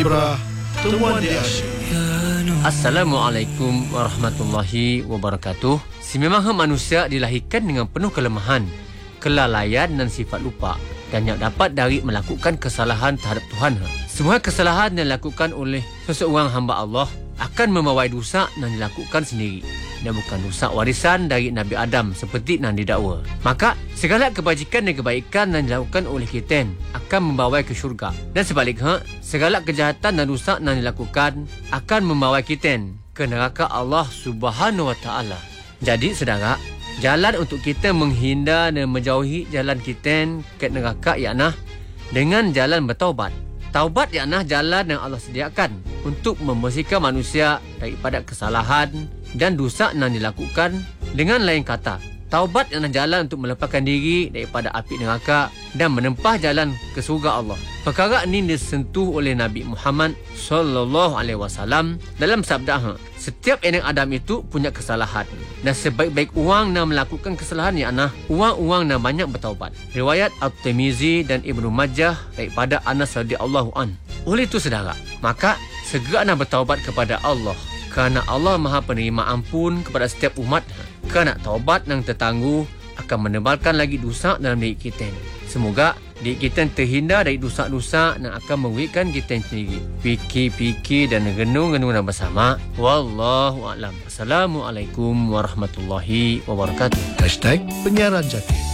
Ibrah, temuan di asyik. Assalamualaikum warahmatullahi wabarakatuh. Sememang manusia dilahirkan dengan penuh kelemahan, kelalaian dan sifat lupa, dan yang dapat dari melakukan kesalahan terhadap Tuhan. Semua kesalahan yang dilakukan oleh seseorang hamba Allah akan membawa dosa yang dilakukan sendiri, dan bukan dosa warisan dari Nabi Adam seperti yang didakwa. Maka segala kebajikan dan kebaikan yang dilakukan oleh kita akan membawa ke syurga, dan sebaliknya segala kejahatan dan dosa yang dilakukan akan membawa kita ke neraka Allah Subhanahu Wa Taala. Jadi saudara, jalan untuk kita menghindar dan menjauhi jalan kita ke neraka ialah dengan jalan bertaubat. Taubat ialah jalan yang Allah sediakan untuk membersihkan manusia daripada kesalahan dan dosa yang dilakukan. Dengan lain kata, taubat ialah jalan untuk melepaskan diri daripada api neraka dan menempah jalan ke surga Allah. Perkara ini disentuh oleh Nabi Muhammad sallallahu alaihi wasallam dalam sabda, setiap anak Adam itu punya kesalahan, dan sebaik-baik orang yang melakukan kesalahan ialah orang-orang yang banyak bertaubat. Riwayat At-Tirmizi dan Ibnu Majah daripada Anas radhiyallahu an. Oleh itu saudara, maka segera bertaubat kepada Allah, kerana Allah Maha Penerima Ampun kepada setiap umat. Kerana taubat yang tertangguh akan menebalkan lagi dosa dalam diri kita. Semoga diri kita terhindar dari dosa-dosa yang akan merugikan kita sendiri. Fikir-fikir dan renung-renung bersama. Wallahu a'lam. Assalamualaikum warahmatullahi wabarakatuh. #Penyiaran Jati.